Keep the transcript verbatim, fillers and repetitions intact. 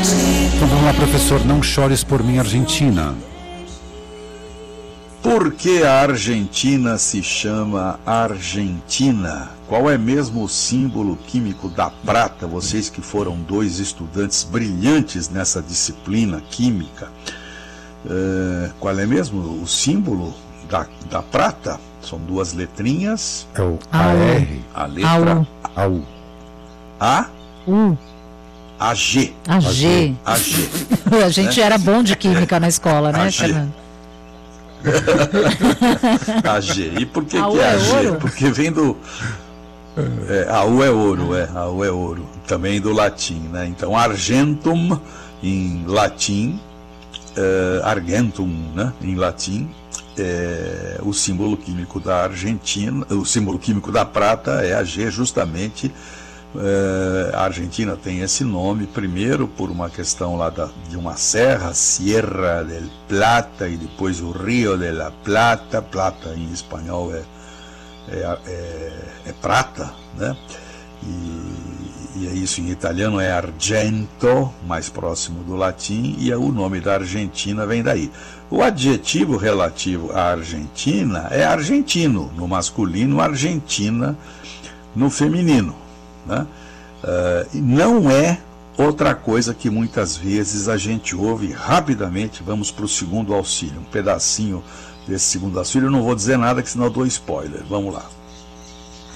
Então vamos lá, professor, não chores por mim, Argentina. Por que a Argentina se chama Argentina? Qual é mesmo o símbolo químico da prata? Vocês que foram dois estudantes brilhantes nessa disciplina química, uh, qual é mesmo o símbolo da, da prata? São duas letrinhas. É o A R. A letra A U. A. U. A G. A G. A G. A gente era bom de química na escola, né, Fernando? A G. E por que, A que U é a é G? ouro? Porque vem do. É, a U é ouro, é. A U é ouro. Também do latim, né? Então, argentum em latim, é, argentum, né? Em latim, é, o símbolo químico da Argentina, o símbolo químico da prata é a G, justamente. É, a Argentina tem esse nome, primeiro por uma questão lá da, de uma serra, Sierra del Plata, e depois o Rio de la Plata. Plata em espanhol é, é, é, é prata, né? E, e é isso, em italiano é argento, mais próximo do latim, e o nome da Argentina vem daí. O adjetivo relativo à Argentina é argentino no masculino, Argentina no feminino. Né? Uh, não é outra coisa que muitas vezes a gente ouve. Rapidamente vamos para o segundo auxílio, um pedacinho desse segundo auxílio. Eu não vou dizer nada, que senão eu dou spoiler. Vamos lá.